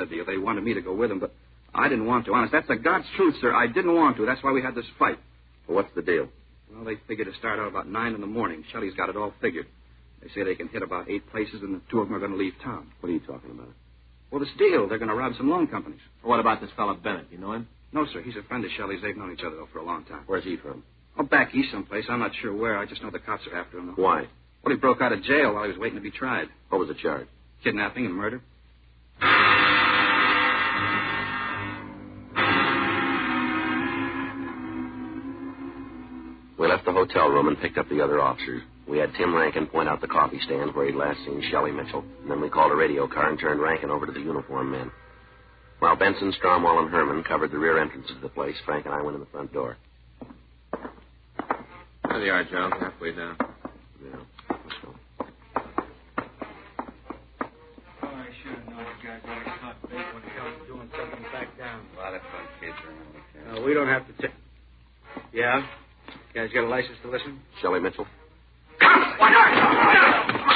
deal. They wanted me to go with them, but I didn't want to. Honest, that's the God's truth, sir. I didn't want to. That's why we had this fight. Well, what's the deal? Well, they figured to start out about 9 in the morning. Shelley's got it all figured. They say they can hit about 8 places, and the 2 of them are going to leave town. What are you talking about? Well, this deal, they're going to rob some loan companies. What about this fellow Bennett? You know him? No, sir. He's a friend of Shelley's. They've known each other, though, for a long time. Where's he from? Oh, back east someplace. I'm not sure where. I just know the cops are after him. Though. Why? Well, he broke out of jail while he was waiting to be tried. What was the charge? Kidnapping and murder. We left the hotel room and picked up the other officers. We had Tim Rankin point out the coffee stand where he'd last seen Shelley Mitchell. And then we called a radio car and turned Rankin over to the uniformed men. While Benson, Stromwell, and Herman covered the rear entrance of the place, Frank and I went in the front door. There they are, Joe. Halfway down. Yeah, let's go. Oh, I should have known you guys always caught bait when it comes to doing something back down. A lot of fun kids are in No, we don't have to take... Yeah? You guys got a license to listen? Shelley Mitchell? Why not?